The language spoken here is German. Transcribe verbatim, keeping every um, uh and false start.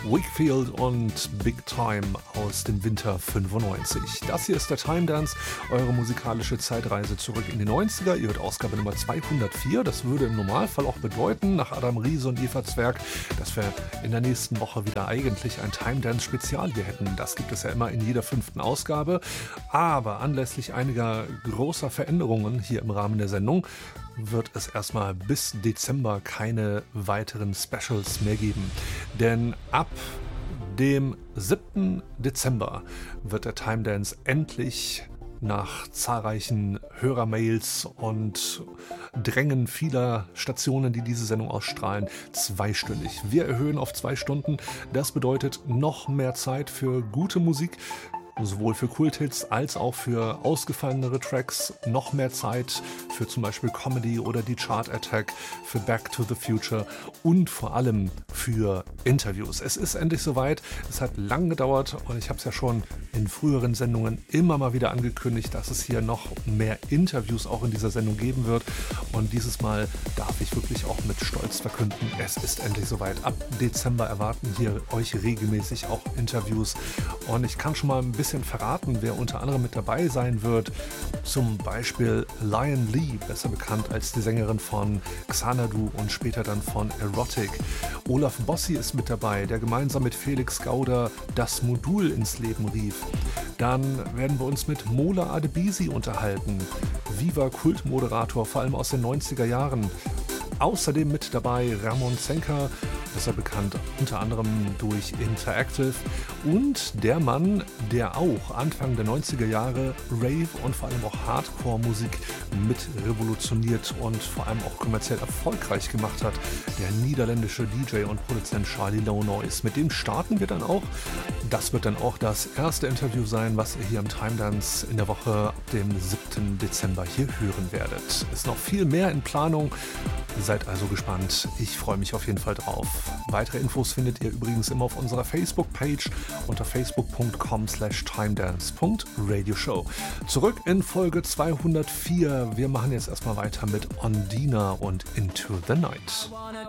Wakefield und Big Time aus dem Winter fünfundneunzig. Das hier ist der Time Dance, eure musikalische Zeitreise zurück in die neunziger. Ihr hört Ausgabe Nummer zweihundertvier. Das würde im Normalfall auch bedeuten, nach Adam Riese und Eva Zwerg, dass wir in der nächsten Woche wieder eigentlich ein Time Dance Spezial hier hätten. Das gibt es ja immer in jeder fünften Ausgabe. Aber anlässlich einiger großer Veränderungen hier im Rahmen der Sendung wird es erstmal bis Dezember keine weiteren Specials mehr geben. Denn ab dem siebten Dezember wird der Time Dance endlich nach zahlreichen Hörermails und Drängen vieler Stationen, die diese Sendung ausstrahlen, zweistündig. Wir erhöhen auf zwei Stunden. Das bedeutet noch mehr Zeit für gute Musik, sowohl für Kulthits als auch für ausgefallenere Tracks, noch mehr Zeit für zum Beispiel Comedy oder die Chart Attack, für Back to the Future und vor allem für Interviews. Es ist endlich soweit, es hat lang gedauert und ich habe es ja schon in früheren Sendungen immer mal wieder angekündigt, dass es hier noch mehr Interviews auch in dieser Sendung geben wird und dieses Mal darf ich wirklich auch mit Stolz verkünden, es ist endlich soweit. Ab Dezember erwarten hier euch regelmäßig auch Interviews und ich kann schon mal ein bisschen bisschen verraten, wer unter anderem mit dabei sein wird. Zum Beispiel Lion Lee, besser bekannt als die Sängerin von Xanadu und später dann von Erotic. Olaf Bossi ist mit dabei, der gemeinsam mit Felix Gauder das Modul ins Leben rief. Dann werden wir uns mit Mola Adebisi unterhalten. Viva Kultmoderator, vor allem aus den neunziger Jahren. Außerdem mit dabei Ramon Zenker, besser bekannt unter anderem durch Interactive, und der Mann, der auch Anfang der neunziger Jahre Rave und vor allem auch Hardcore-Musik mit revolutioniert und vor allem auch kommerziell erfolgreich gemacht hat, der niederländische D J und Produzent Charlie Low Noise. Mit dem starten wir dann auch. Das wird dann auch das erste Interview sein, was ihr hier im Time Dance in der Woche ab dem siebten Dezember hier hören werdet. Ist noch viel mehr in Planung. Seid also gespannt. Ich freue mich auf jeden Fall drauf. Weitere Infos findet ihr übrigens immer auf unserer Facebook-Page unter facebook punkt com slash timedance punkt radioshow. Zurück in Folge zweihundertvier. Wir machen jetzt erstmal weiter mit Ondina und Into the Night.